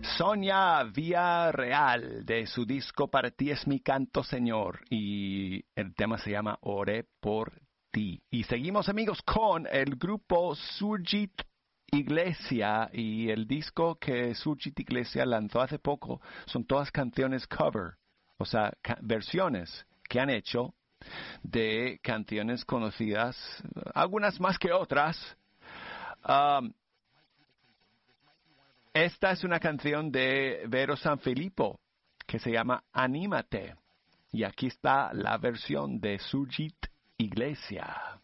Sonia Villarreal de su disco Para ti es mi canto, Señor. Y el tema se llama Oré por ti. Y seguimos, amigos, con el grupo Surgit Iglesia. Y el disco que Surgit Iglesia lanzó hace poco son todas canciones cover. O sea, versiones que han hecho de canciones conocidas, algunas más que otras. Esta es una canción de Vero Sanfilippo que se llama Anímate. Y aquí está la versión de Surgit Iglesia.